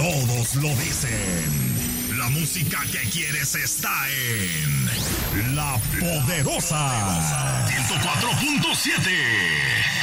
Todos lo dicen. La música que quieres está en La Poderosa 104.7.